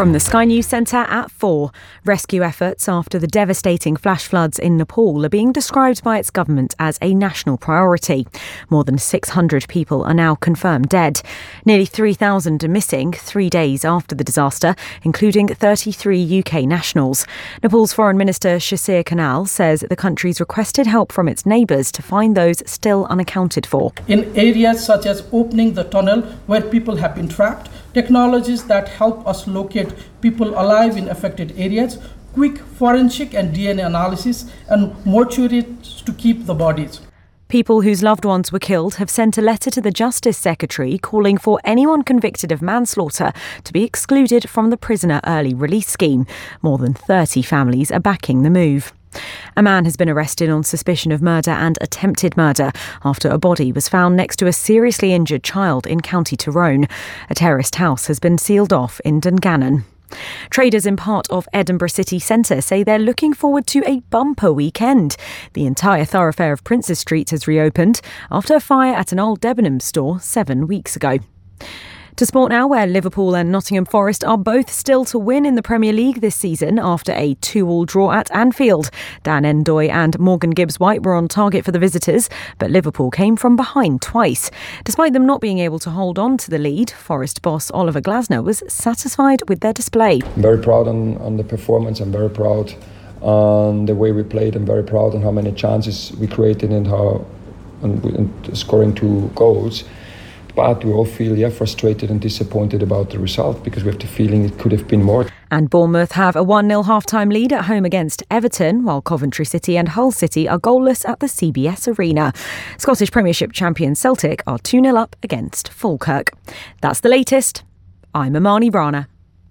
From the Sky News Centre at 4, rescue efforts after the devastating flash floods in Nepal are being described by its government as a national priority. More than 600 people are now confirmed dead. Nearly 3,000 are missing 3 days after the disaster, including 33 UK nationals. Nepal's Foreign Minister Shashir Kanal says the country's requested help from its neighbours to find those still unaccounted for. In areas such as opening the tunnel where people have been trapped, technologies that help us locate people alive in affected areas, quick forensic and DNA analysis, and mortuaries to keep the bodies. People whose loved ones were killed have sent a letter to the Justice Secretary calling for anyone convicted of manslaughter to be excluded from the prisoner early release scheme. More than 30 families are backing the move. A man has been arrested on suspicion of murder and attempted murder after a body was found next to a seriously injured child in County Tyrone. A terraced house has been sealed off in Dungannon. Traders in part of Edinburgh city centre say they're looking forward to a bumper weekend. The entire thoroughfare of Princes Street has reopened after a fire at an old Debenhams store 7 weeks ago. To sport now, where Liverpool and Nottingham Forest are both still to win in the Premier League this season after a 2-2 draw at Anfield. Dan Endoy and Morgan Gibbs-White were on target for the visitors, but Liverpool came from behind twice. Despite them not being able to hold on to the lead, Forest boss Oliver Glasner was satisfied with their display. I'm very proud on the performance. I'm very proud on the way we played. I'm very proud on how many chances we created and scoring 2 goals. But we all feel frustrated and disappointed about the result because we have the feeling it could have been more. And Bournemouth have a 1-0 half-time lead at home against Everton, while Coventry City and Hull City are goalless at the CBS Arena. Scottish Premiership champion Celtic are 2-0 up against Falkirk. That's the latest. I'm Amani Rana.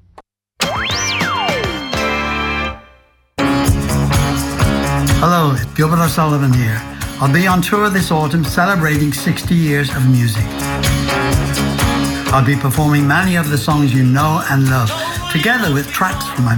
Hello, it's Gilbert O'Sullivan here. I'll be on tour this autumn celebrating 60 years of music. I'll be performing many of the songs you know and love, together with tracks from my